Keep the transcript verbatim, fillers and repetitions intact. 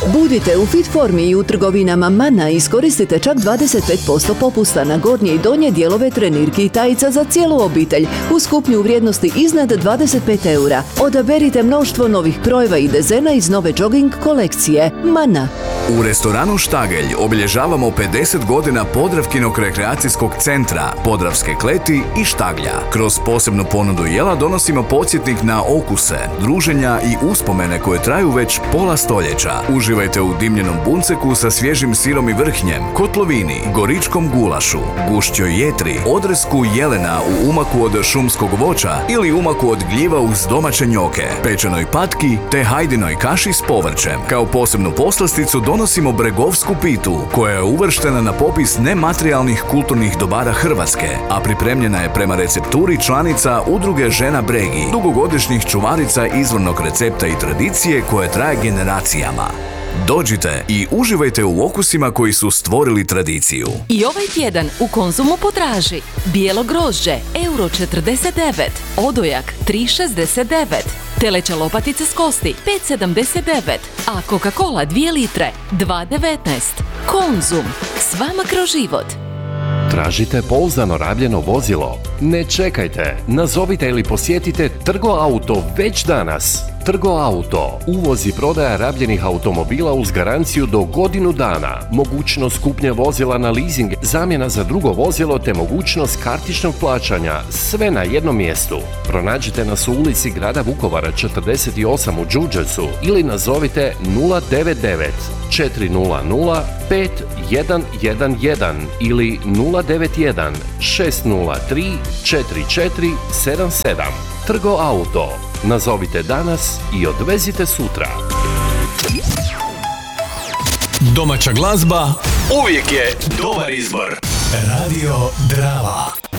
Budite u fit formi i u trgovinama Mana i iskoristite čak dvadeset pet posto popusta na gornje i donje dijelove trenirki i tajica za cijelu obitelj uz kupnju u vrijednosti iznad dvadeset pet eura. Odaberite mnoštvo novih krojeva i dezena iz nove jogging kolekcije Mana. U restoranu Štagelj obilježavamo pedeset godina Podravkinog rekreacijskog centra, Podravske kleti i Štaglja. Kroz posebnu ponudu jela donosimo podsjetnik na okuse, druženja i uspomene koje traju već pola stoljeća. Uživajte u dimljenom bunceku sa svježim sirom i vrhnjem, kotlovini, goričkom gulašu, gušćoj jetri, odresku jelena u umaku od šumskog voća ili umaku od gljiva uz domaće njoke, pečenoj patki te hajdinoj kaši s povrćem. Kao posebnu poslasticu donosimo bregovsku pitu, koja je uvrštena na popis nematerijalnih kulturnih dobara Hrvatske, a pripremljena je prema recepturi članica Udruge žena Bregi, dugogodišnjih čuvarica izvornog recepta i tradicije koje traje generacijama. Dođite i uživajte u okusima koji su stvorili tradiciju. I ovaj tjedan u Konzumu potraži bijelo grožđe euro četrdeset devet, odojak tri šezdeset devet, teleća lopatice s kosti pet sedamdeset devet, a Coca-Cola dvije litre dva devetnaest. Konzum, s vama kroz život. Tražite pouzdano rabljeno vozilo? Ne čekajte, nazovite ili posjetite Trgo Auto već danas. Trgo Auto, uvoz i prodaja rabljenih automobila uz garanciju do godinu dana, mogućnost kupnje vozila na leasing, zamjena za drugo vozilo te mogućnost kartičnog plaćanja, sve na jednom mjestu. Pronađite nas u ulici grada Vukovara četrdeset osam u Đurđevcu ili nazovite nula devet devet četiri nula nula pet jedan jedan jedan ili nula devet jedan šest nula tri četiri četiri sedam sedam. Trgo Auto. Nazovite danas i odvezite sutra. Domaća glazba uvijek je dobar izbor. Radio Drava.